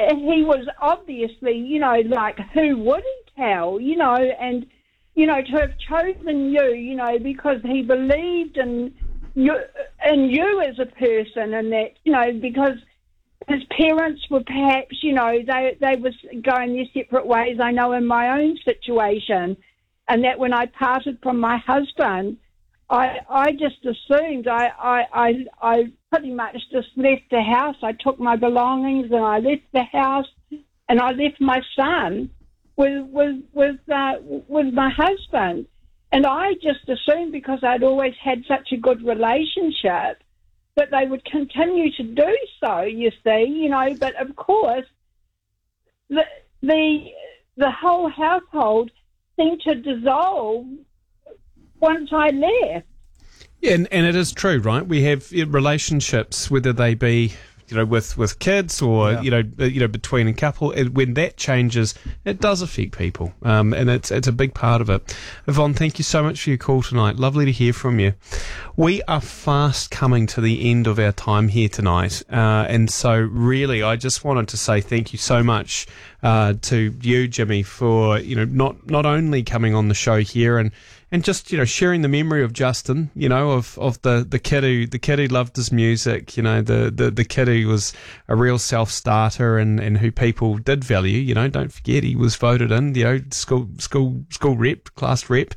he was obviously, like, who would he tell, and, to have chosen you, because he believed in you as a person, and that, because his parents were perhaps, they was going their separate ways. I know in my own situation, and that when I parted from my husband, I just assumed I pretty much just left the house. I took my belongings and I left the house, and I left my son with my husband. And I just assumed, because I'd always had such a good relationship, that they would continue to do so, you see, But of course, the whole household seemed to dissolve once I left. Yeah, and it is true, right? We have relationships, whether they be, with kids or, between a couple. When that changes, it does affect people. And it's a big part of it. Yvonne, thank you so much for your call tonight. Lovely to hear from you. We are fast coming to the end of our time here tonight. And so really, I just wanted to say thank you so much to you, Jimmy, for, not only coming on the show here and just, sharing the memory of Justin, of the kid who loved his music, the kid who was a real self-starter and who people did value, don't forget he was voted in, school rep, class rep.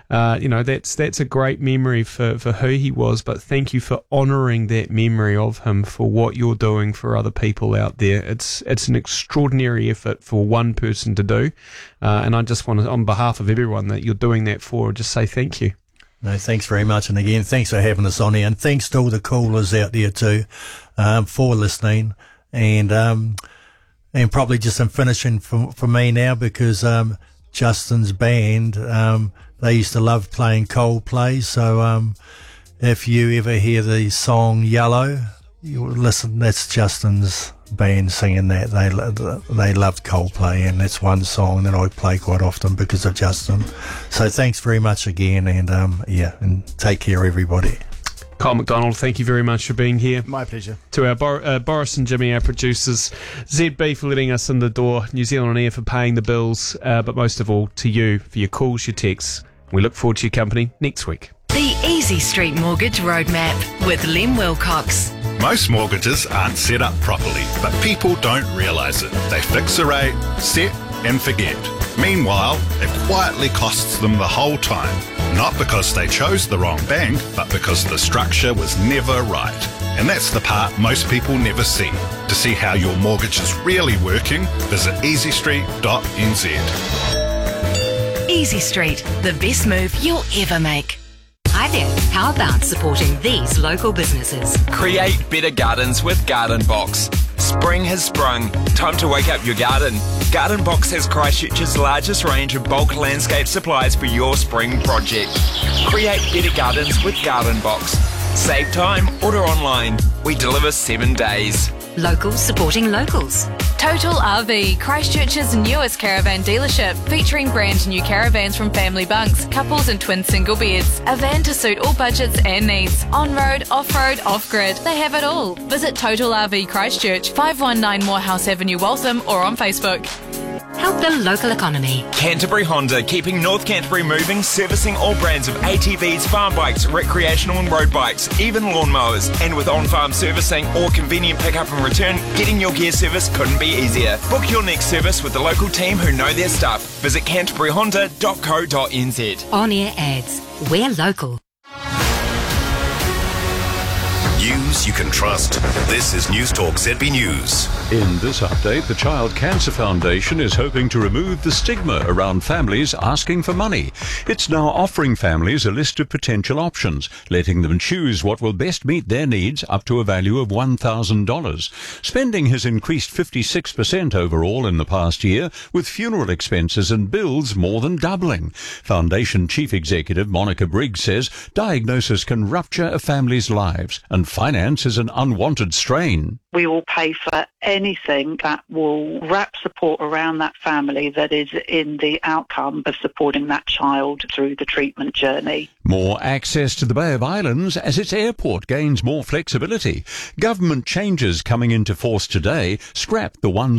That's a great memory for who he was, but thank you for honouring that memory of him for what you're doing for other people out there. It's an extraordinary effort for one person to do. And I just want to, on behalf of everyone that you're doing that for, just say thank you. No, thanks very much. And again, thanks for having us on here. And thanks to all the callers out there too, for listening. And probably just some finishing for me now, because, Justin's band, they used to love playing Coldplay. So, if you ever hear the song Yellow, you listen, that's Justin's band singing that. They loved Coldplay, and that's one song that I play quite often because of Justin. So thanks very much again, and and take care, everybody. Kyle McDonald, thank you very much for being here. My pleasure. To our Boris and Jimmy, our producers, ZB for letting us in the door, New Zealand On Air for paying the bills, but most of all to you for your calls, your texts. We look forward to your company next week. The Easy Street Mortgage Roadmap with Lem Wilcox. Most mortgages aren't set up properly, but people don't realise it. They fix a rate, set and forget. Meanwhile, it quietly costs them the whole time. Not because they chose the wrong bank, but because the structure was never right. And that's the part most people never see. To see how your mortgage is really working, visit easystreet.nz. Easy Street, the best move you'll ever make. Hi there, how about supporting these local businesses? Create better gardens with Garden Box. Spring has sprung. Time to wake up your garden. Garden Box has Christchurch's largest range of bulk landscape supplies for your spring project. Create better gardens with Garden Box. Save time, order online. We deliver 7 days. Locals supporting locals. Total RV, Christchurch's newest caravan dealership, featuring brand new caravans from family bunks, couples and twin single beds. A van to suit all budgets and needs. On-road, off-road, off-grid, they have it all. Visit Total RV Christchurch, 519 Morehouse Avenue, Waltham, or on Facebook. Help the local economy. Canterbury Honda, keeping North Canterbury moving, servicing all brands of ATVs, farm bikes, recreational and road bikes, even lawnmowers. And with on-farm servicing or convenient pick-up and return, getting your gear service couldn't be easier. Book your next service with the local team who know their stuff. Visit canterburyhonda.co.nz. On-air ads. We're local. News you can trust. This is News Talk ZB News. In this update, the Child Cancer Foundation is hoping to remove the stigma around families asking for money. It's now offering families a list of potential options, letting them choose what will best meet their needs up to a value of $1,000. Spending has increased 56% overall in the past year, with funeral expenses and bills more than doubling. Foundation Chief Executive Monica Briggs says diagnosis can rupture a family's lives, and finance is an unwanted strain. We will pay for anything that will wrap support around that family that is in the outcome of supporting that child through the treatment journey. More access to the Bay of Islands as its airport gains more flexibility. Government changes coming into force today scrap the one